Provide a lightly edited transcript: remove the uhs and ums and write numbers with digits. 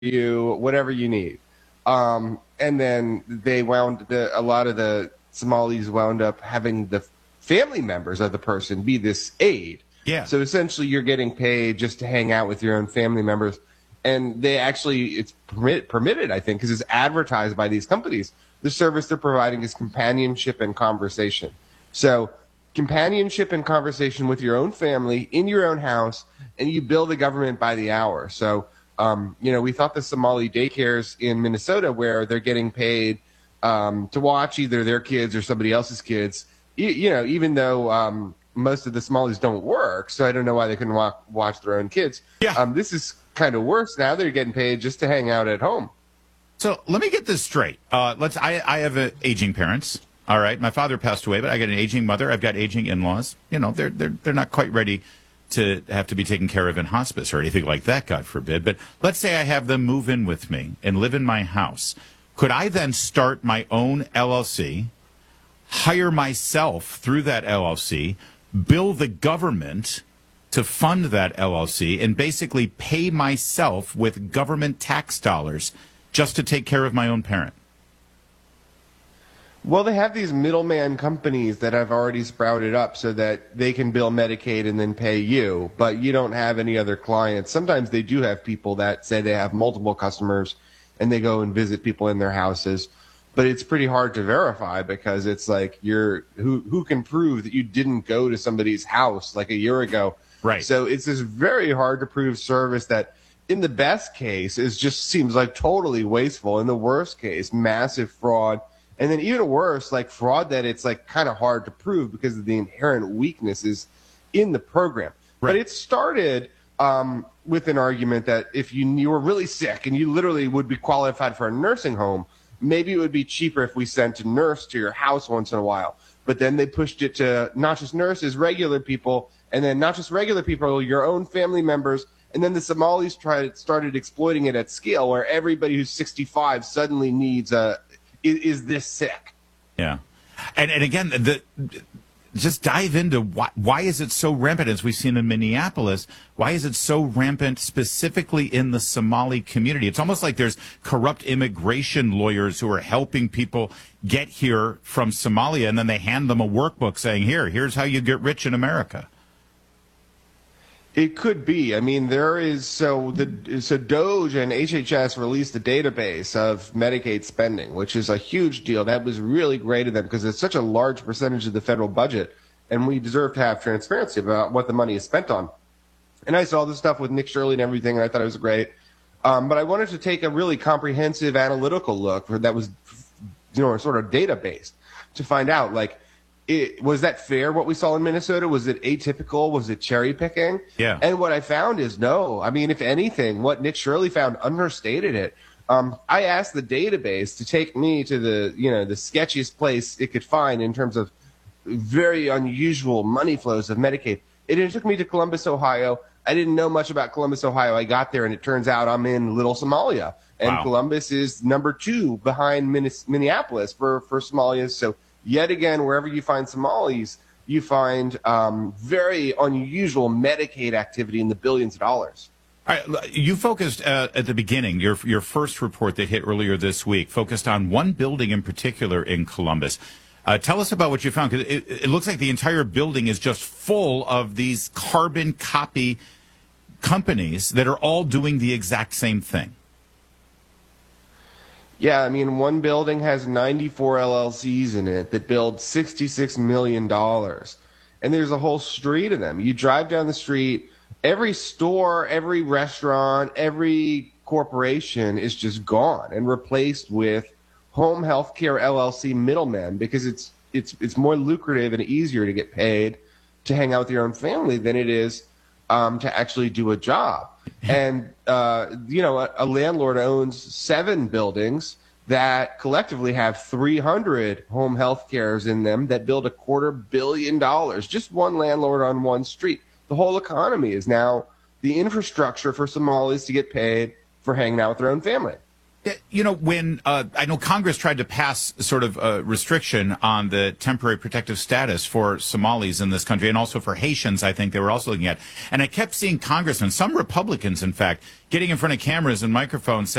you whatever you need. And then a lot of the Somalis wound up having the family members of the person be this aide. Yeah. So essentially, you're getting paid just to hang out with your own family members, and it's permitted, I think, because it's advertised by these companies. The service they're providing is companionship and conversation. So companionship and conversation with your own family in your own house, and you bill the government by the hour. So, we thought the Somali daycares in Minnesota where they're getting paid to watch either their kids or somebody else's kids, even though most of the Somalis don't work, so I don't know why they couldn't watch their own kids. Yeah. This is kind of worse. Now they're getting paid just to hang out at home. So let me get this straight. I have aging parents. All right. My father passed away, but I got an aging mother. I've got aging in-laws. They're not quite ready to have to be taken care of in hospice or anything like that, God forbid. But let's say I have them move in with me and live in my house. Could I then start my own LLC, hire myself through that LLC, bill the government to fund that LLC, and basically pay myself with government tax dollars just to take care of my own parent? Well, they have these middleman companies that have already sprouted up so that they can bill Medicaid and then pay you, but you don't have any other clients. Sometimes they do have people that say they have multiple customers and they go and visit people in their houses, but it's pretty hard to verify because it's like who can prove that you didn't go to somebody's house like a year ago? Right. So it's this very hard to prove service that in the best case just seems like totally wasteful. In the worst case, massive fraud. And then even worse, like fraud that it's like kind of hard to prove because of the inherent weaknesses in the program. Right. But it started with an argument that if you were really sick and you literally would be qualified for a nursing home, maybe it would be cheaper if we sent a nurse to your house once in a while. But then they pushed it to not just nurses, regular people, and then not just regular people, your own family members. And then the Somalis started exploiting it at scale where everybody who's 65 suddenly is this sick. Yeah. And again, just dive into why is it so rampant, as we've seen in Minneapolis? Why is it so rampant specifically in the Somali community? It's almost like there's corrupt immigration lawyers who are helping people get here from Somalia, and then they hand them a workbook saying, here's how you get rich in America. It could be. I mean, so DOGE and HHS released a database of Medicaid spending, which is a huge deal. That was really great of them because it's such a large percentage of the federal budget, and we deserve to have transparency about what the money is spent on. And I saw this stuff with Nick Shirley and everything, and I thought it was great. But I wanted to take a really comprehensive analytical look that was, sort of data-based to find out, was that fair, what we saw in Minnesota? Was it atypical? Was it cherry picking? Yeah. And what I found is no. I mean, if anything, what Nick Shirley found understated it. I asked the database to take me to the sketchiest place it could find in terms of very unusual money flows of Medicaid. It took me to Columbus, Ohio. I didn't know much about Columbus, Ohio. I got there, and it turns out I'm in Little Somalia. And Wow. Columbus is number 2 behind Minneapolis for Somalia. So yet again, wherever you find Somalis, you find very unusual Medicaid activity in the billions of dollars. All right, you focused at the beginning, your first report that hit earlier this week, focused on one building in particular in Columbus. Tell us about what you found, because it looks like the entire building is just full of these carbon copy companies that are all doing the exact same thing. Yeah, I mean, one building has 94 LLCs in it that build $66 million. And there's a whole street of them. You drive down the street, every store, every restaurant, every corporation is just gone and replaced with home health care LLC middlemen because it's more lucrative and easier to get paid to hang out with your own family than it is to actually do a job. And, a landlord owns 7 buildings that collectively have 300 home health cares in them that build $250 million. Just one landlord on one street. The whole economy is now the infrastructure for Somalis to get paid for hanging out with their own family. You know, when I know Congress tried to pass sort of a restriction on the temporary protective status for Somalis in this country and also for Haitians, I think they were also looking at. And I kept seeing congressmen, some Republicans, in fact, getting in front of cameras and microphones